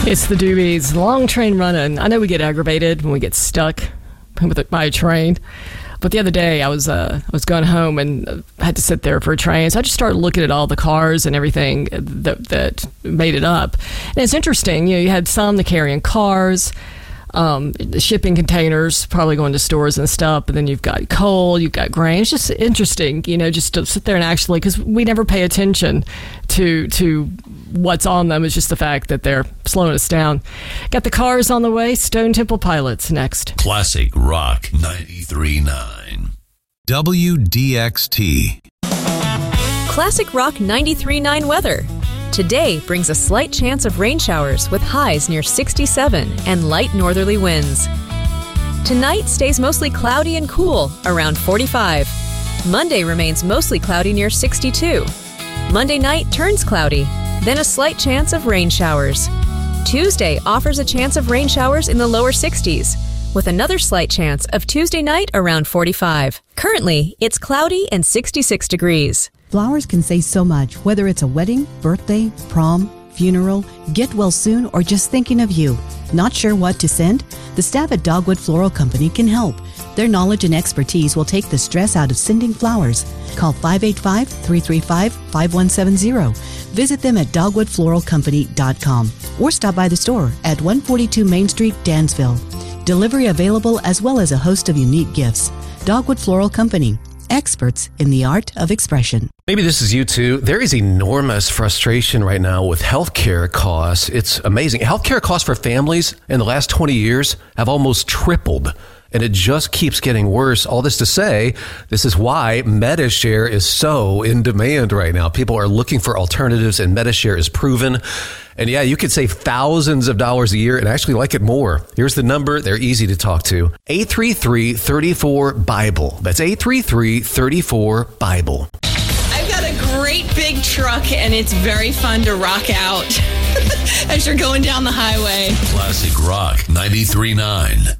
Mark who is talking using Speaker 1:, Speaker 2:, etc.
Speaker 1: It's the Doobies. Long train running. I know we get aggravated when we get stuck by a train. But the other day, I was going home and had to sit there for a train. So I just started looking at all the cars and everything that made it up. And it's interesting. You had some that carrying cars, shipping containers, probably going to stores and stuff. But then you've got coal, you've got grain. It's just interesting, just to sit there and actually, because we never pay attention to what's on them. It's just the fact that they're slowing us down. Got the cars on the way. Stone Temple Pilots next.
Speaker 2: Classic Rock 93.9. WDXT.
Speaker 3: Classic Rock 93.9 weather. Today brings a slight chance of rain showers with highs near 67 and light northerly winds. Tonight stays mostly cloudy and cool, around 45. Monday remains mostly cloudy near 62. Monday night turns cloudy, then a slight chance of rain showers. Tuesday offers a chance of rain showers in the lower 60s, with another slight chance of Tuesday night around 45. Currently, it's cloudy and 66 degrees.
Speaker 4: Flowers can say so much, whether it's a wedding, birthday, prom, funeral, get well soon, or just thinking of you. Not sure what to send? The staff at Dogwood Floral Company can help. Their knowledge and expertise will take the stress out of sending flowers. Call 585-335-5170. Visit them at dogwoodfloralcompany.com or stop by the store at 142 Main Street, Dansville. Delivery available as well as a host of unique gifts. Dogwood Floral Company, experts in the art of expression.
Speaker 5: Maybe this is you too. There is enormous frustration right now with healthcare costs. It's amazing. Healthcare costs for families in the last 20 years have almost tripled. And it just keeps getting worse. All this to say, this is why Medi-Share is so in demand right now. People are looking for alternatives, and Medi-Share is proven. And yeah, you could save thousands of dollars a year and actually like it more. Here's the number. They're easy to talk to. 833-34-BIBLE. That's 833-34-BIBLE.
Speaker 6: I've got a great big truck, and it's very fun to rock out as you're going down the highway.
Speaker 2: Classic Rock 93.9.